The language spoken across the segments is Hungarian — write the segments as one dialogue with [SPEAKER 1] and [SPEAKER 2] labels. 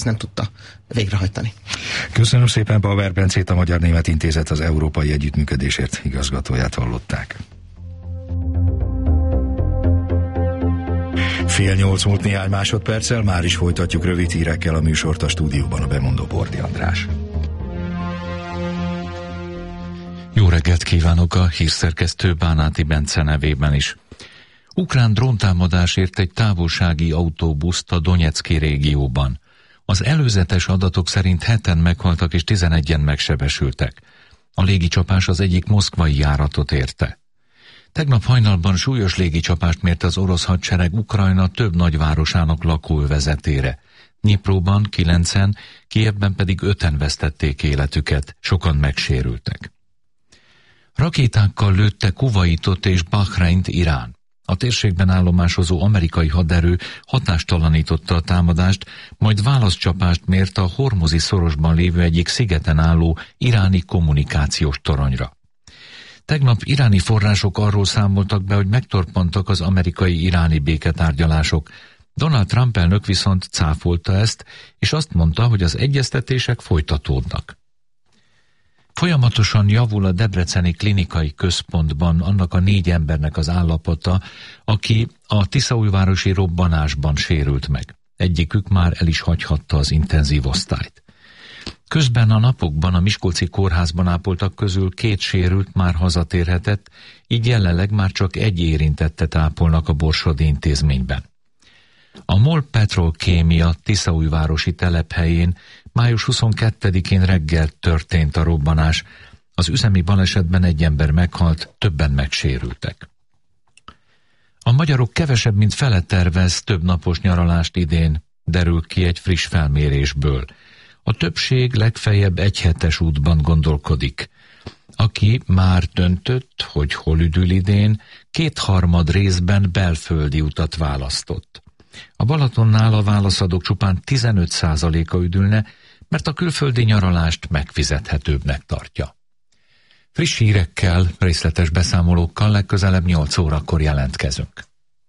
[SPEAKER 1] nem tudta végrehajtani.
[SPEAKER 2] Köszönöm szépen, Bauer Bencét, a Magyar-Német Intézet az Európai Együttműködésért igazgatóját hallották. 7:30 múlt néhány másodperccel, már is folytatjuk rövid hírekkel a műsort, a stúdióban a bemondó Bordi András.
[SPEAKER 3] Jó reggelt kívánok a hírszerkesztő Bánáti Bence nevében is. Ukrán dróntámadásért egy távolsági autóbuszt a Donecki régióban. Az előzetes adatok szerint 7-en meghaltak és 11-en megsebesültek. A légicsapás az egyik moszkvai járatot érte. Tegnap hajnalban súlyos légicsapást mért az orosz hadsereg Ukrajna több nagyvárosának lakóövezetére. Dnipróban 9-en, Kijevben pedig 5-en vesztették életüket, sokan megsérültek. Rakétákkal lőtte Kuvaitot és Bahreint Irán. A térségben állomásozó amerikai haderő hatástalanította a támadást, majd válaszcsapást mért a Hormuzi szorosban lévő egyik szigeten álló iráni kommunikációs toronyra. Tegnap iráni források arról számoltak be, hogy megtorpantak az amerikai-iráni béketárgyalások. Donald Trump elnök viszont cáfolta ezt, és azt mondta, hogy az egyeztetések folytatódnak. Folyamatosan javul a debreceni klinikai központban annak a 4 embernek az állapota, aki a tiszaújvárosi robbanásban sérült meg. Egyikük már el is hagyhatta az intenzív osztályt. Közben a napokban a miskolci kórházban ápoltak közül 2 sérült már hazatérhetett, így jelenleg már csak 1 érintettet ápolnak a borsodi intézményben. A MOL Petrolkémia tiszaújvárosi telephelyén május 22-én reggel történt a robbanás. Az üzemi balesetben 1 ember meghalt, többen megsérültek. A magyarok kevesebb, mint fele tervez több napos nyaralást idén, derül ki egy friss felmérésből. A többség legfeljebb 1 hetes útban gondolkodik. Aki már döntött, hogy hol üdül idén, 2/3 részben belföldi utat választott. A Balatonnál a válaszadók csupán 15%-a üdülne, mert a külföldi nyaralást megfizethetőbbnek tartja. Friss hírekkel, részletes beszámolókkal legközelebb 8 órakor jelentkezünk.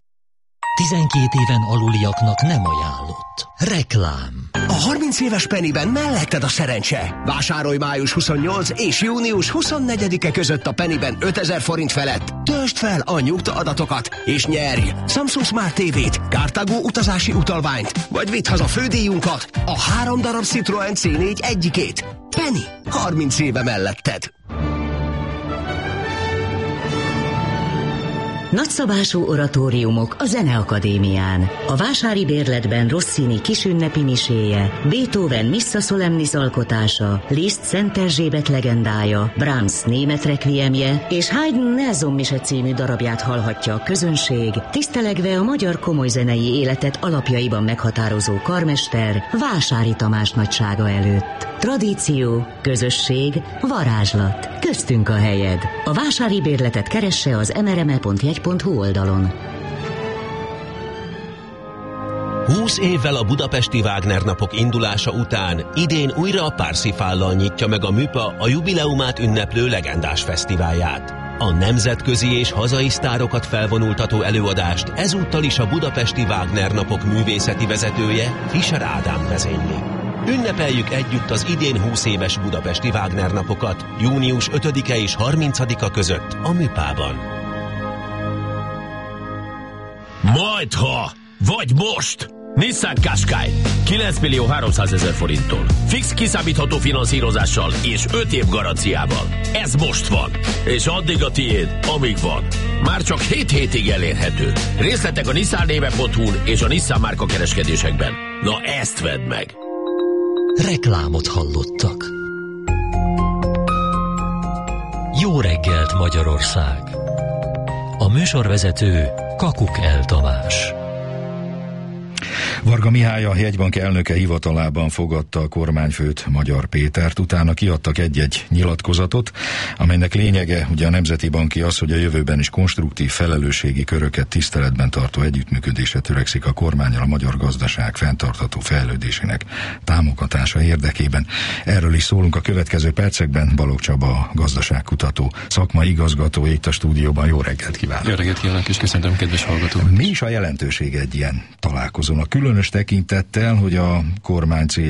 [SPEAKER 4] 12 éven aluliaknak nem ajánlott. Reklám.
[SPEAKER 5] A 30 éves Pennyben melletted a szerencse. Vásárolj május 28 és június 24-e között a Pennyben 5000 forint felett. Töltsd fel a nyugta adatokat, és nyerj Samsung Smart TV-t, Cartago utazási utalványt, vagy vidd haza fődíjunkat, a 3 darab Citroen C4 egyikét. Penny, 30 éve melletted.
[SPEAKER 6] Nagyszabású oratóriumok a Zeneakadémián. A vásári bérletben Rossini kisünnepi miséje, Beethoven Missa Solemnis alkotása, Liszt Szent Erzsébet legendája, Brahms német requiemje és Haydn Nelson mise című darabját hallhatja a közönség, tisztelegve a magyar komolyzenei életet alapjaiban meghatározó karmester Vásári Tamás nagysága előtt. Tradíció, közösség, varázslat. Köztünk a helyed. A vásári bérletet keresse az mrme.jegy.hu oldalon.
[SPEAKER 7] 20 évvel a budapesti Wagner napok indulása után idén újra a Parsifállal nyitja meg a MÜPA a jubileumát ünneplő legendás fesztiválját. A nemzetközi és hazai sztárokat felvonultató előadást ezúttal is a budapesti Wagner napok művészeti vezetője, Fischer Ádám vezényli. Ünnepeljük együtt az idén 20 éves budapesti Wagner napokat, június 5-e és 30-a között a MÜPA-ban.
[SPEAKER 8] Majdha, vagy most! Nissan Qashqai 9.300.000 forinttól. Fix kiszámítható finanszírozással és 5 év garanciával. Ez most van, és addig a tiéd, amíg van. Már csak 7 hétig elérhető. Részletek a nissannéve.hu-n és a Nissan márka kereskedésekben. Na ezt vedd meg!
[SPEAKER 4] Reklámot hallottak. Jó reggelt, Magyarország! A műsorvezető Kakuk L. Tamás.
[SPEAKER 2] Varga Mihály, a jegybank elnöke hivatalában fogadta a kormányfőt, Magyar Pétert, utána kiadtak egy-egy nyilatkozatot, amelynek lényege ugye a Nemzeti Banki az, hogy a jövőben is konstruktív felelősségi köröket tiszteletben tartó együttműködésre törekszik a kormánnyal a magyar gazdaság fenntartható fejlődésének támogatása érdekében. Erről is szólunk a következő percekben. Balogh Csaba, a gazdaságkutató szakmai igazgató itt a stúdióban. Jó reggelt kívánok!
[SPEAKER 9] Jó reggelt kívánok, és köszöntöm kedves hallgatókat!
[SPEAKER 2] Mi is a jelentősége egy ilyen találkozónak? Különösen Különös tekintettel, hogy a kormány